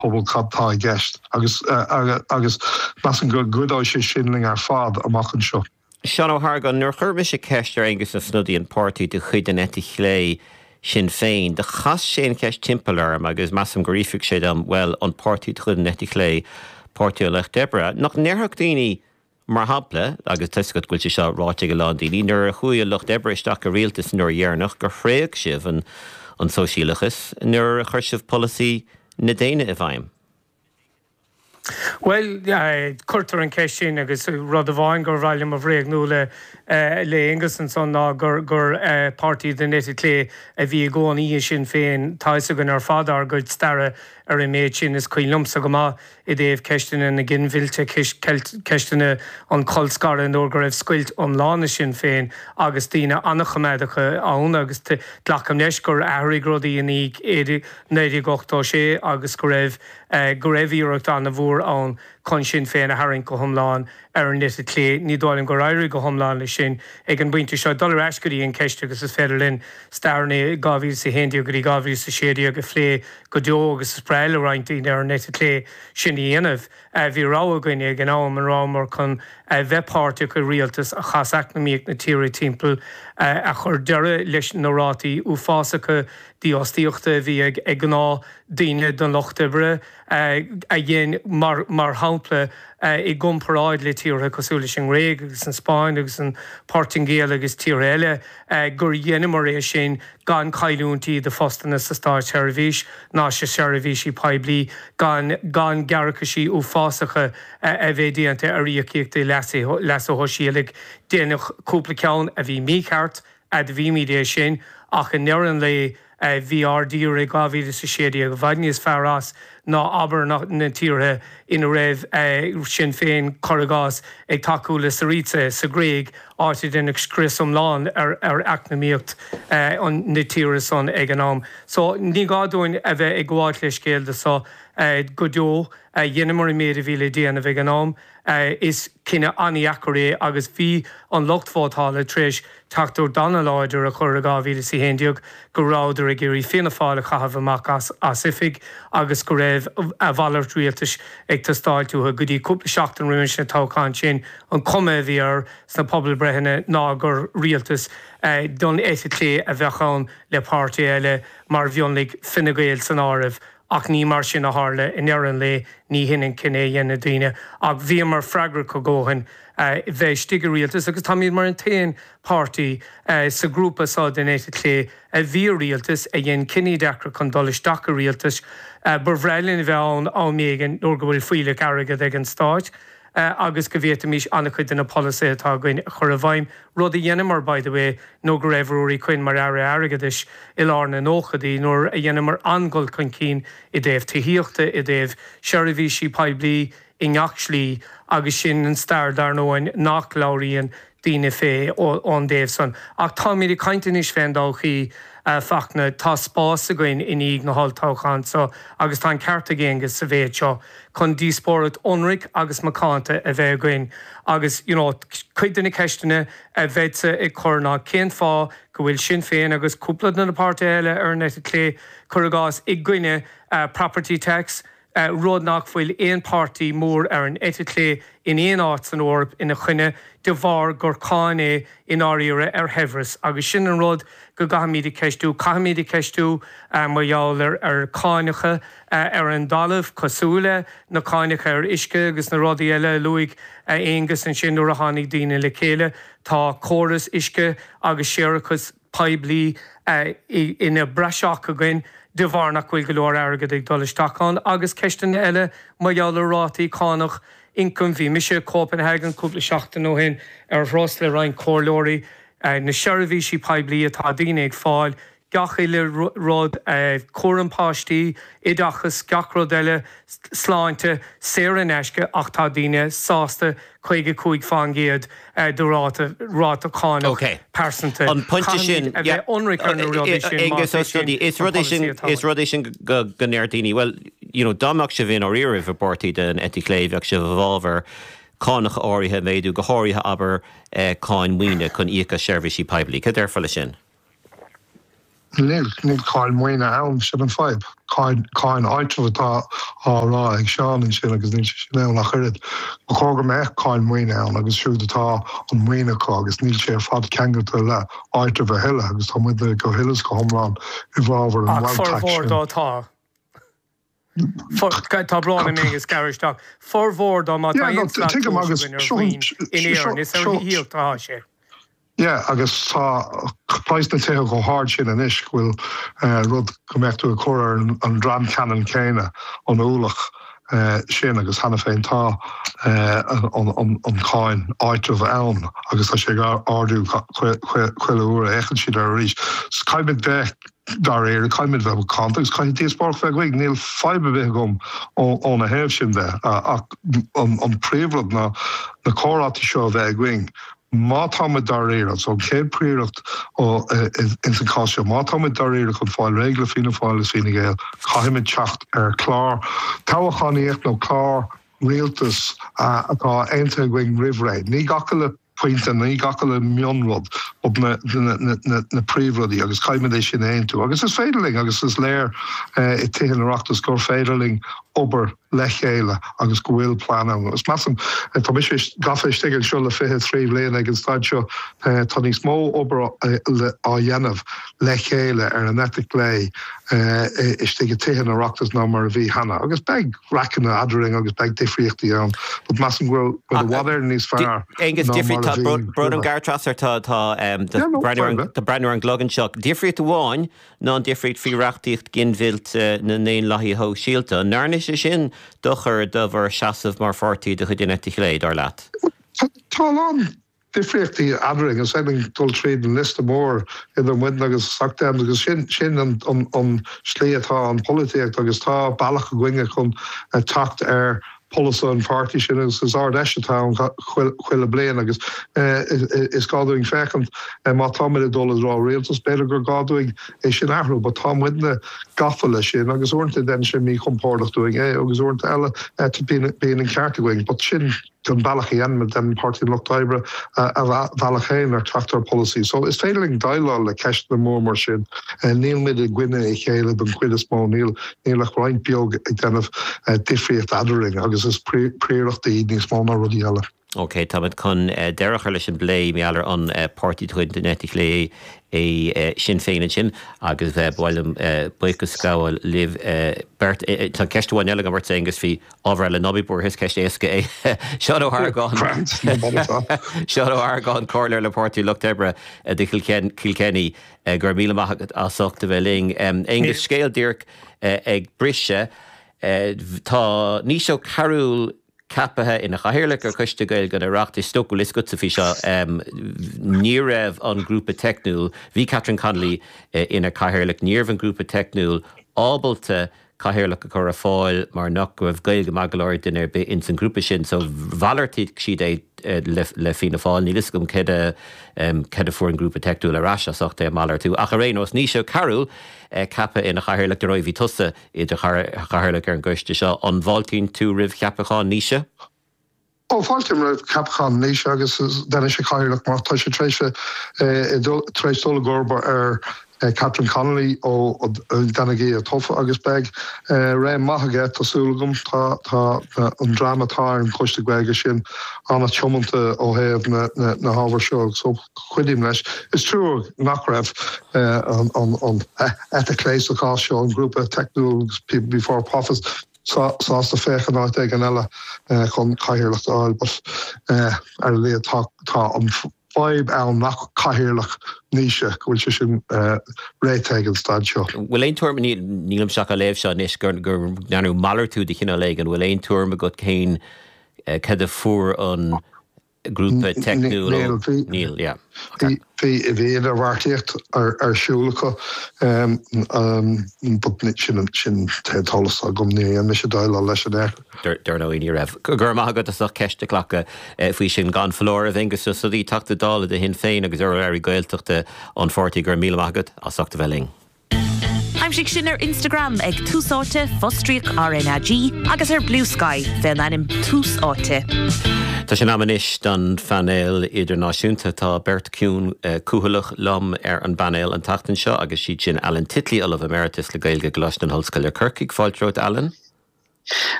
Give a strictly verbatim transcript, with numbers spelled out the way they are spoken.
pobl cabtá gist agus agus mas an go godáil sé sinling ar fad amach an seo. Sean O'Hargan, nuair chuirme sé ceistir agus na snudí an pártaí de chuid an eti chlé Sinn Féin, de chas sé an ceist timppelarm agus massam gorífic sé am well an pártaí chud an eti chlé pártaí Loch Deborah. Nach nearthach daoine mar hapla agus tuiscot gúil sé seo ráte go lá daoine nuair a chuaigh Loch Deborah isteach go rialtas nuair dhearnach gur chréadh sibh an an sosialachas nuair a chuir sibh policy na Déine a bhaim. Well, uh, Curtar an ceistin agus rud a bháin gur bhhailm a bhréag nó le uh, le Angus an son ná gur gur uh, pártaí den neti clé a bhí gcóin í Sinn Féin taise gan ar fadar go starre ar a méid sin is cuilumsa go má i dtéobh ceistine na ginmhilte ceistine an colscar an ógur raibh scuilt an lána Sinn Féin agus tíine annachchaméidecha ann agus tlacham leis gur airigh rudaí in ig éidir néidir gochtá sé agus go raibh uh, go raibh íireacht an na bhór an chun Sinn Féin a haing go thomláin ar an neta clé, ní dóilm go éirigh go thomláin le sin ag an buinte seo dul eiscirí an ceiste agus is féidir linn starna gábhíl sa héndiú gurí gábhíl sa séidir go phlé go deo agus spreil roiintí ar an neta clé sin dhéanamh. Bhí rá againe ag an am an rámar chun bheitpáirte go rialtas a chaseacnamíocht na tíirí timppel a chur deire leis nórátaí ú fásacha díostíochta bhí ag ag gná daine don Loch Deborah a dhéon mar mar hapla i gcomparáid le tíortha cosúla sin réig agus an Spáin agus an Portingéal agus tíor eile gur dhéanam mar rééis sin gan cailúntaí de fostana sa stáit Seirbhís ná sé Seirbhísí peblií gan gan garachasí ú fásacha a bheith déanta a riíochta les ó hoisialig déanach cúpla ceann a bhí mícheart a bhí mídé sin ach an nearan le V R D ar gáhíle sa séidir go bhaid níos fearrás ná aber na tíortha ina raibh Sinn Féin choragás ag takeúla sa rítsa sa gréig áiti den scrisum lán ar ar eacnamíocht an na tíortha son ag an am. So ní gádúin a bheith ag gháil leis céalda so go deo dhéanam mar méad a bhíle déanamh ag an am is cinenne aníachché agus bhí an lochtfátála tríis tachtú dana láidir a chur a gáhíle sa héndiog go ráidir a géirí fénaála chahabh amach as asifig agus go raibh a bhhaart rialtas ag tá stáilú a gotí cúpla seachtain rimin sin tácáin sin an cuma bhí ar san pobl brethine ná gur rialtas don éite clé a bheitán le páirtí eile mar bhionnig finnagéil san áibh ach ní mar sin a hála in airan le ní hinnin cinné dhéanana daoine ach bhí mar freigra go ggóhan bheith stigad rialtas agus tá míad mar an taon pártaí sa grúpa sá den éite clé a bhí rialtas a dhéon cinní dechra chun dul isteach a rialtas bar bhreilinn bheith an á mégan nóair go bhfuil faoile airigad ag an stáit Uh, agus go bhéta mís annach chuid na policy atá goin chur a bhaim rud a dhéanam mar by the way nó go raibh ruaí chuin mar air airgadis i lár na nóchadaí nóair a dhéanam mar angol chun cín i dtéobh tuíochta i dtéobh Seirbhísí peblií i ngach slí agus sin an stair dar nóin nach láiríonn daoine fé ón déobh san. Ach tá míad caiintenis féin dóchaí Uh, fachna tá spás a goin in ig na halltáchan so agus tá cearta géangus sa bhéid seo chun díspórat onric agus macánta a bheith goin agus you know, chuidirna ceistena a bheitsa i chorná cén fá go bhfuil Sinn Féin agus cúplad na napáirte eile ar neta clé churagás i gcuine uh, property tax uh, rud nach bhfuil éon pártaí mór ar an éite clé in éon áit san orb ina chuine de bhar gur cáin é in áíire ar Heveras agus sin an rud go gahamíide ceistú cahamíide ceistú margheall ar ar cáinecha ar an dalamh cosúla na cáinecha ar isce agus na rudaí eile luigh éongus an sin nuair a tháinig daoine le chéile tá córas isce agus séarachas peblií ina breiseach a gin de bhar nach bhfuil go leor airgad ag dul isteachán agus ceistan eile margheall rátaí cánach incum bhí mise Copenhagen cúpla seachtain ó hin ar Ross le Ryan cóirlóirí na Seirbhísí peblií atá daoine ag fáil gacha le rud chorampáistí idachas gachrod eile sláinte séar an eisce ach tá daoine sásta chuige cúig fangéad do ráta ráta cáinach persanta. An pointe sin bheith onric ar na rudaí sin. Is rudí sin go néir daoine, well, you know, dámach se bhíon ó riamh a bortaí den eti cléimheh se bhálver cánach áirithe méadú go háirithe aber cáin muoine chun íocha Seirbhísí peblií. Cad ar fáile sin? Níl níl cáil muoine ann sin an fáib. Cáin cáin áitreatá árá ag seán sin agus níl sin ann nach chuid. Ba chóga me cáil muoine ann agus siúdatá an muoine agus níl sé fad ceangatar le áitreh heile agus tá muide go hilas go thomrán i bhábhar an bhórtátá. Tá blána mégus garisteach. Forhór dá má agus in éar is híaltá sé. Yeah, agus tá pláis na tithe go háir sin an isis bhfuil rud go mechtú a choir an dram canan céine an úlach sin agus hena féin tá an cáin áitreh ann agus tá sé ardú chuile úra échan siad ar ríis. Caiimid bheith dar éir caiimid bheith context caiim díospór bheith goig níl faibe bheith gom ón a héamh sin de an príomhrad na córátí seo bheith going. Má táid dar éire, so céad príireacht ó in san cáisio, má táid dar éire chun fáil régla fína fáil is fína géil, caiimiid teacht ar chlár, táhachaníocht nó chlár rialtas atá aonta going rihréid. Ní gacha le pointe, ní gacha le mionrod op na príomhrodí agus caiimiid é sin aontu. Agus is féidirling, agus is léir i tíhan arachtas gur féidirling ober le chéile agus go bhfuil plán an. Is massam tá mis gafe stigil seo le fihe trí léon ag an staid seo tá níos mó ober á dhéanamh le chéile ar an etic lé is stigil tíhan arachtas ná mar a bhí hana. Agus beg racanna adring agus beg difriochtaí an, but massam bhfuil bhil níos fear. Agus difricht tá brod an gartrasar tá tá breanúir an glogan seach. Difricht bháin ná an difricht fíreachtaíocht ginmhilt na néon laithí ho síalta. Narne sé sin dochar do bhar seasamh mar fortaí de chuidir netí léid ar leat. Tá an difriochtaí adring agus éling dul tríd an liste mór idir muid agus sagtéim agus sin sin an sléatá an políteacht agus tá bailach go gcuinge chun tacht ar policy and party sin is is ard eisitá chuile blian agus is gáúing fechant má táid dul rá réaltas beidir gur gáúing é sin ahrú, ba tá muidne gafaile sin agus orintanta den sin mí compórdaach doing é agus orintanta eile bíon an ceartagóing, but sin gan bailach an med den party Lochtibre a bhealachéin ar tractor policy. So is féidirling dailá le ceist na mór mar sin níl mid a gwine é chéile don chuide smó níl nílach roiin beag ag denmh difriocht adring agus is príireachtaí níos mó na rudí eile. Ok, táid chun deirechar leis an blé meallar an party chuid den netig lé é sin féin sin agus bhilm buchas scail liv bert tá ceistúin eile an bhart agus bhí ábhar le nobíbúr his ceist éasca é Seo Hargáin Seo Hargáin cóir le party Lochtibre de Kilkenny gur míle maithagad a soachta bheith ling. Agus scéal díirc ag brise tá ní seo carúil capathe ina chahirirla ar chuiste gail gan arachtaí stoúil is gutsa fí seo ní raibh an grúpa technúil, bhí Catherine Connolly ina chahirirla níorh an grúpa technúil ábalta chahirirla a chur a fáil mar nach go bh gail go magaláir den ar be in san grúpa sin, so bhalartí siad é le fína fáil ní gom ced a fuair an grúpa technúil a ráise soachta málar tú. Ach a rénos ní seo carúil cappa ina chahirirla de roií tusa idir chahirirla ar an gcuiste seo an bháltín tú rih ceapachán níise? Ó fáiltim raibh capachán níise agus denna sé chahirirla mar tá sé tréise tréis dul gorba ar Catherine Connolly ó denagé a tofa agus beg ré maithagé tásúlagum tá an dramatá an chuiste gweige sin anna tiomanta ó héamh na hábhar seo, so chuidim leis. Is trú nach raibh an etacléisá seo an grúpa technúils before profits sásta féchan áit ag an eile chun caihirirlacht áil, but ar lé tá an five an nach caihirirlach níise bhfuil se sin réiteig an stad seo. Bhfuil éon tuairm nílam seach a léamh seo níos gur gur nanú malar tú de cinna léig an bhfuil éon tuairm a go céin cad a fuair an grúpa technúil níl, yeah. Bhí bhíon ar bhhartíocht ar siúlacha but sin sin tálas a gomní an mis daile leis an air. Dar nó í raibh. Gur maithagad a ceiste clacha faoi sin gan flór a bhingus so dí tata dála de hin féin agus ar airí gailteachta an fortaí gur míle maithagad a soachta bheling. Heimsig sin ar Instagram ag túsáte Fostriach R N A G agus ar Blue Sky den anim túsáte. Tá sin amanis don fanéil idirnáisiúnta tá Bert Kuhn cúthalach lom ar an banéil an tatan seo agus siad sin Alan Titley Olaf Emeritus le Gaeilge Glas an Hallscoile Kirkig fáiltróid Alan.